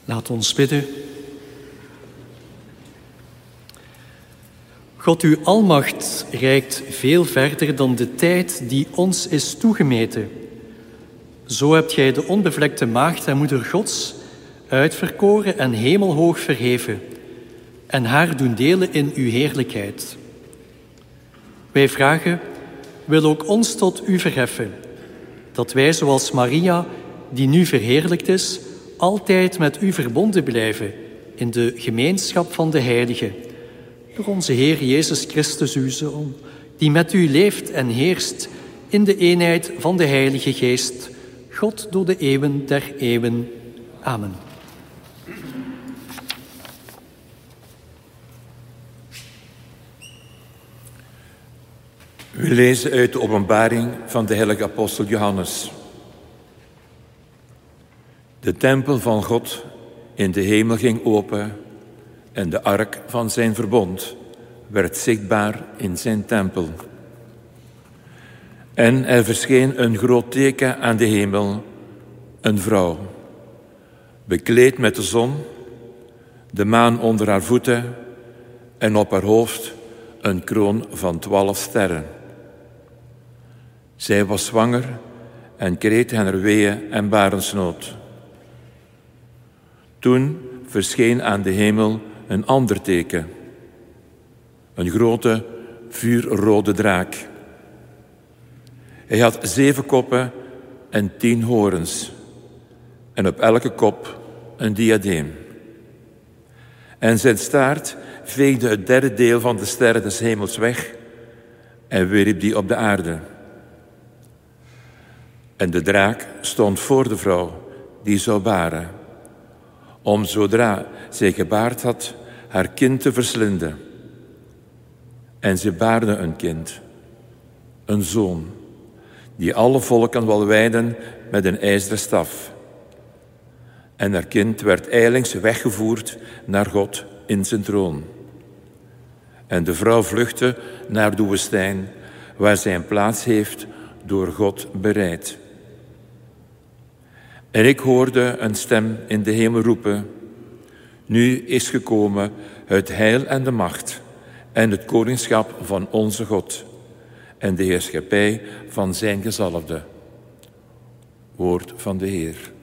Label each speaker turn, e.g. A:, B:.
A: Laat ons bidden. God, uw almacht reikt veel verder dan de tijd die ons is toegemeten. Zo hebt gij de onbevlekte maagd en moeder Gods uitverkoren en hemelhoog verheven en haar doen delen in uw heerlijkheid. Wij vragen, wil ook ons tot u verheffen, dat wij zoals Maria, die nu verheerlijkt is, altijd met u verbonden blijven in de gemeenschap van de heiligen. Door onze Heer Jezus Christus, uw Zoon, die met u leeft en heerst in de eenheid van de Heilige Geest, God door de eeuwen der eeuwen. Amen.
B: We lezen uit de openbaring van de heilige apostel Johannes. De tempel van God in de hemel ging open en de ark van zijn verbond werd zichtbaar in zijn tempel. En er verscheen een groot teken aan de hemel, een vrouw, bekleed met de zon, de maan onder haar voeten en op haar hoofd een kroon van 12 sterren. Zij was zwanger en kreeg haar weeën en barensnood. Toen verscheen aan de hemel een ander teken, een grote vuurrode draak. Hij had 7 koppen en 10 horens en op elke kop een diadeem. En zijn staart veegde het 3e deel van de sterren des hemels weg en wierp die op de aarde. En de draak stond voor de vrouw die zou baren, om zodra zij gebaard had, haar kind te verslinden. En ze baarde een kind, een zoon, die alle volken wil wijden met een ijzeren staf. En haar kind werd ijlings weggevoerd naar God in zijn troon. En de vrouw vluchtte naar de woestijn, waar zij een plaats heeft door God bereid. En ik hoorde een stem in de hemel roepen: nu is gekomen het heil en de macht en het koningschap van onze God en de heerschappij van zijn gezalfde. Woord van de Heer.